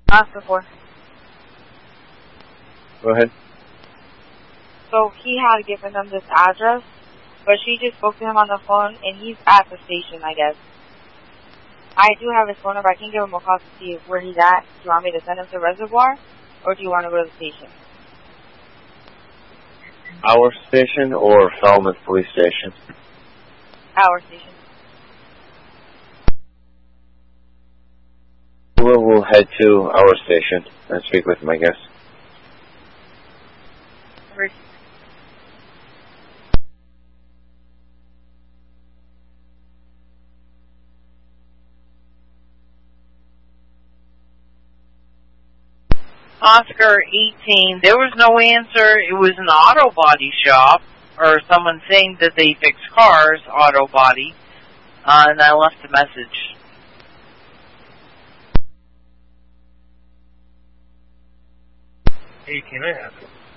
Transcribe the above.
Oscar 4. Go ahead. So he had given them this address, but she just spoke to him on the phone, and he's at the station, I guess. I do have his phone number. I can give him a call to see where he's at. Do you want me to send him to Reservoir, or do you want to go to the station? Our station or Falmouth Police Station? Our station. We'll head to our station and speak with him, I guess. Oscar 18, there was no answer. It was an auto body shop, or someone saying that they fix cars, auto body, and I left a message. Hey, can I ask